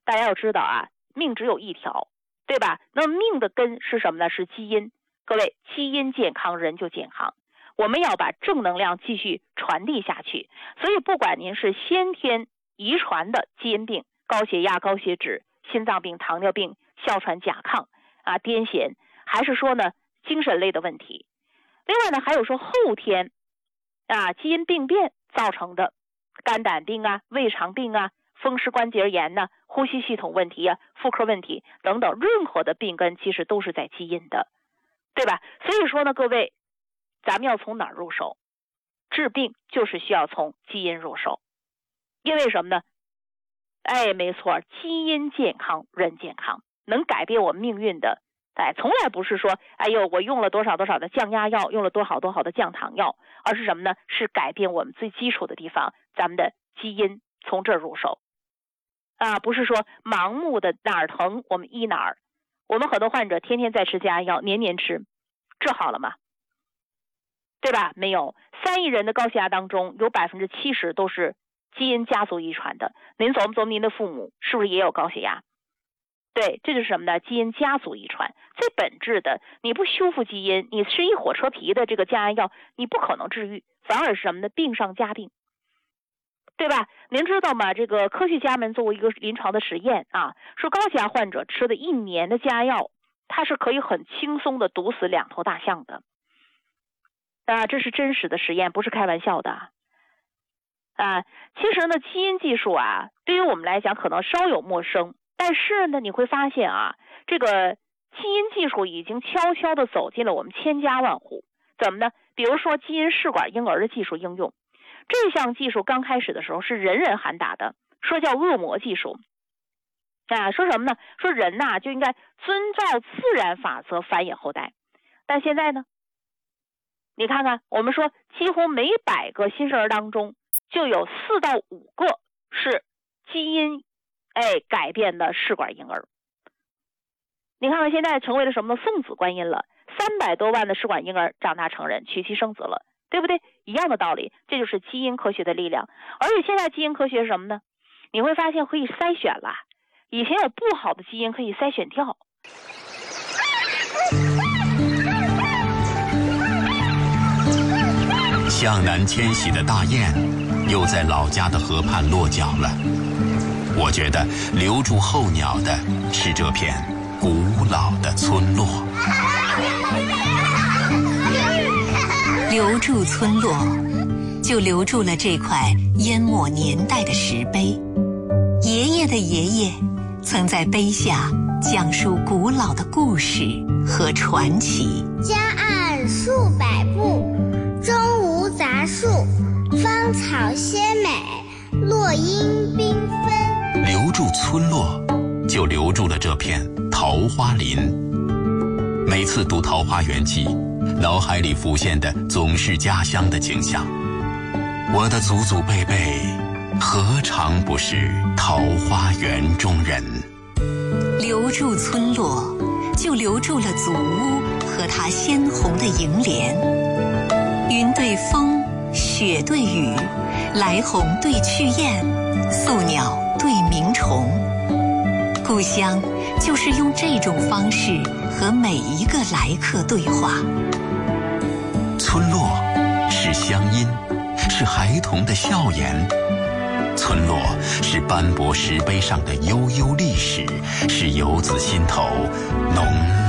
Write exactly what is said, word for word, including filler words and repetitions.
大家要知道啊，命只有一条，对吧？那么命的根是什么呢？是基因。各位，基因健康，人就健康。我们要把正能量继续传递下去。所以不管您是先天遗传的基因病，高血压、高血脂、心脏病、糖尿病、哮喘、甲亢啊、癫痫，还是说呢精神类的问题。另外呢，还有说后天啊基因病变造成的肝胆病啊、胃肠病啊、风湿关节炎呐、啊、呼吸系统问题啊、妇科问题等等，任何的病根其实都是在基因的，对吧？所以说呢，各位，咱们要从哪儿入手？治病就是需要从基因入手。因为什么呢？哎，没错，基因健康，人健康，能改变我们命运的。哎，从来不是说，哎呦，我用了多少多少的降压药，用了多少多少的降糖药，而是什么呢？是改变我们最基础的地方，咱们的基因，从这儿入手。啊，不是说盲目的哪儿疼我们医哪儿。我们很多患者天天在吃降压药，年年吃，治好了吗？对吧？没有。三亿人的高血压当中，有百分之七十都是基因家族遗传的。您琢磨琢磨，您的父母是不是也有高血压？对，这就是什么呢？基因家族遗传。最本质的，你不修复基因，你吃一火车皮的这个降压药，你不可能治愈，反而是什么呢？病上加病，对吧？您知道吗？这个科学家们做过一个临床的实验啊，说高血压患者吃的一年的降压药，它是可以很轻松的毒死两头大象的。啊，这是真实的实验，不是开玩笑的。啊，其实呢，基因技术啊，对于我们来讲可能稍有陌生，但是呢，你会发现啊，这个基因技术已经悄悄地走进了我们千家万户。怎么呢？比如说基因试管婴儿的技术应用，这项技术刚开始的时候是人人喊打的，说叫恶魔技术。啊，说什么呢？说人呐、啊、就应该遵照自然法则繁衍后代。但现在呢？你看看，我们说几乎每百个新生儿当中就有四到五个是基因哎改变的试管婴儿。你看看现在成为了什么呢？送子观音了，三百多万的试管婴儿长大成人，娶妻生子了，对不对？一样的道理，这就是基因科学的力量。而且现在基因科学是什么呢？你会发现可以筛选了，以前有不好的基因可以筛选掉。 向南迁徙的大雁又在老家的河畔落脚了。我觉得留住候鸟的是这片古老的村落。 留住村落，就留住了这块淹没年代的石碑。爷爷的爷爷曾在碑下讲述古老的故事和传奇。 江岸数百步，中无杂树，芳草鲜美，落英缤纷。 留住村落，就留住了这片桃花林。每次读《桃花源记》，脑海里浮现的总是家乡的景象。我的祖祖辈辈，何尝不是桃花源中人？ 留住村落，就留住了祖屋和它鲜红的楹联。云对风，雪对雨，来鸿对去雁，宿鸟对鸣虫。故乡就是用这种方式和每一个来客对话。 村落是乡音，是孩童的笑颜。村落是斑驳石碑上的悠悠历史，是游子心头浓